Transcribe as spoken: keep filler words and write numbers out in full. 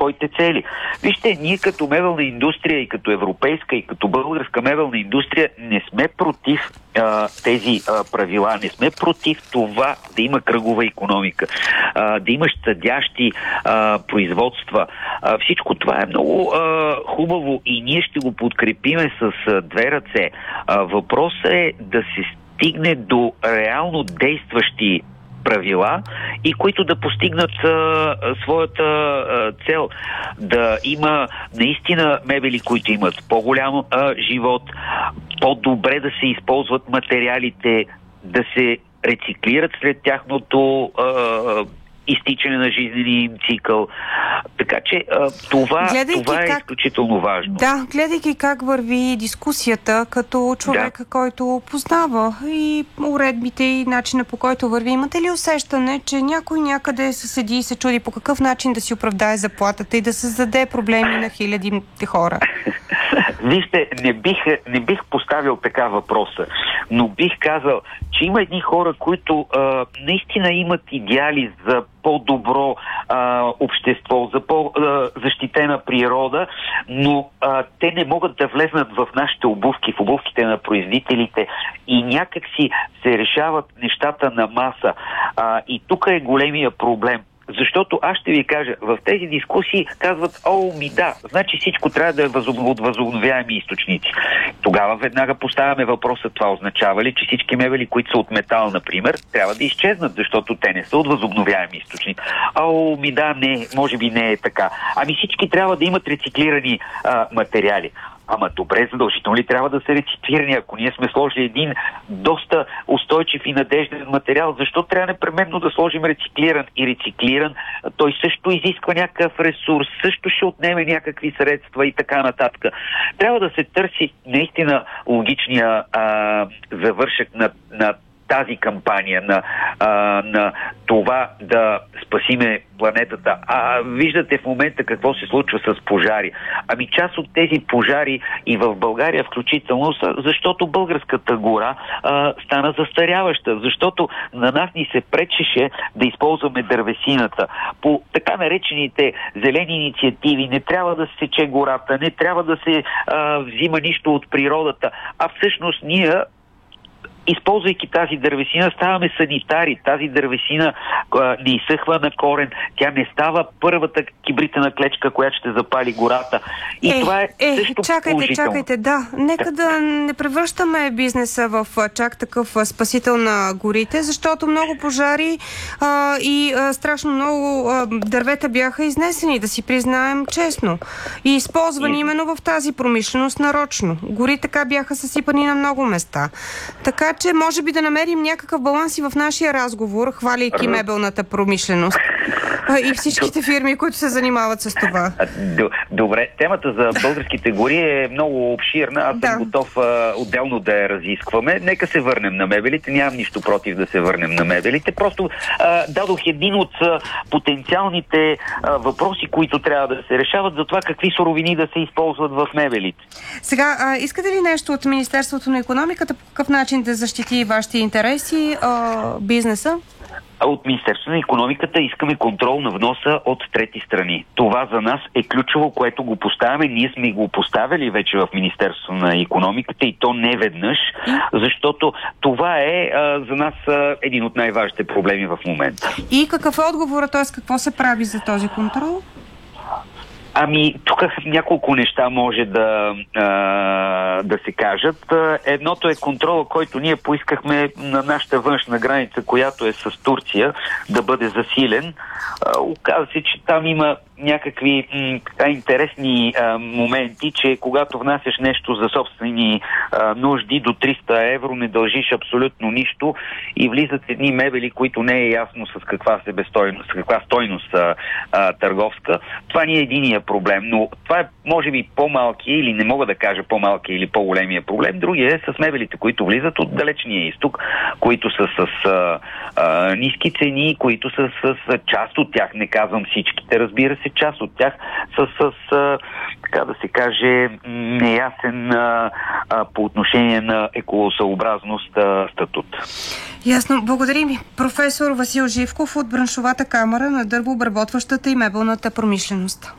своите цели. Вижте, ние като мебелна индустрия и като европейска и като българска мебелна индустрия не сме против а, тези а, правила, не сме против това да има кръгова икономика, а, да има щадящи а, производства. А, всичко това е много а, хубаво и ние ще го подкрепиме с а, две ръце. А, въпросът е да се стигне до реално действащи правила и които да постигнат а, своята а, цел. Да има наистина мебели, които имат по-голям а, живот, по-добре да се използват материалите, да се рециклират след тяхното а, изтичане на жизнения им цикъл. Така че а, това, това е как... изключително важно. Да, гледайки как върви дискусията като човека, да. който познава и уредбите и начина, по който върви. Имате ли усещане, че някой някъде се седи и се чуди по какъв начин да си оправдае заплатата и да създаде проблеми на хилядите хора? Вижте, не бих, не бих поставил така въпроса, но бих казал, че има едни хора, които а, наистина имат идеали за по-добро а, общество, за по-защитена природа, но а, те не могат да влезнат в нашите обувки, в обувките на производителите и някак си се решават нещата на маса. А, и тук е големия проблем. Защото аз ще ви кажа, в тези дискусии казват, о, ми да, значи всичко трябва да е от възобновяеми източници. Тогава веднага поставяме въпроса, това означава ли, че всички мебели, които са от метал, например, трябва да изчезнат, защото те не са от възобновяеми източници. О, ми да, не, може би не е така. Ами всички трябва да имат рециклирани а, материали. Ама добре, задължително ли трябва да са рециклирани? Ако ние сме сложили един доста устойчив и надежден материал, защо трябва непременно да сложим рециклиран? И рециклиран, той също изисква някакъв ресурс, също ще отнеме някакви средства и така нататък. Трябва да се търси наистина логичния а, завършък на, на тази кампания, на, а, на това да спасиме планетата. А виждате в момента какво се случва с пожари. Ами част от тези пожари и в България включително са, защото българската гора а, стана застаряваща, защото на нас ни се пречеше да използваме дървесината. По така наречените зелени инициативи не трябва да се сече гората, не трябва да се а, взима нищо от природата, а всъщност ние, използвайки тази дървесина, ставаме санитари. Тази дървесина а, не изсъхва на корен. Тя не става първата кибритена клечка, която ще запали гората. И е, това е, е също чакайте, положително. чакайте, да. Нека да не превръщаме бизнеса в чак такъв спасител на горите, защото много пожари а, и а, страшно много а, дървета бяха изнесени, да си признаем честно. И използвани и... именно в тази промишленост нарочно. Гори така бяха съсипани на много места. Така че може би да намерим някакъв баланс и в нашия разговор, хваляйки мебелната промишленост и всичките фирми, които се занимават с това. Добре, темата за българските гори е много обширна. Аз да. съм готов а, отделно да я разискваме. Нека се върнем на мебелите. Нямам нищо против да се върнем на мебелите. Просто а, дадох един от а, потенциалните а, въпроси, които трябва да се решават за това какви суровини да се използват в мебелите. Сега, а, искате ли нещо от Министерството на икономиката, по какъв начин да защити вашите интереси, а, бизнеса? От Министерството на икономиката искаме контрол на вноса от трети страни. Това за нас е ключово, което го поставяме. Ние сме го поставили вече в Министерството на икономиката и то не веднъж, защото това е а, за нас а, един от най-важните проблеми в момента. И какъв е отговорът, т.е. какво се прави за този контрол? Ами, тук няколко неща може да, а, да се кажат. Едното е контрола, който ние поискахме на нашата външна граница, която е с Турция, да бъде засилен. А, оказва се, че там има някакви м, така интересни а, моменти, че когато внасяш нещо за собствени а, нужди до триста евро, не дължиш абсолютно нищо и влизат едни мебели, които не е ясно с каква себестойност, с каква стойност а, а, търговска. Това ни е единия проблем, но това е може би по-малки, или не мога да кажа по-малки или по-големия проблем. Другия е с мебелите, които влизат от далечния изток, които са с а, а, ниски цени, които са с, с част от тях, не казвам всичките, разбира се, част от тях са с, а, така да се каже, неясен а, а, по отношение на екологосъобразност а, статут. Ясно. Благодарим ви. Професор Васил Живков от Браншовата камара на дървообработващата и мебелната промишленост.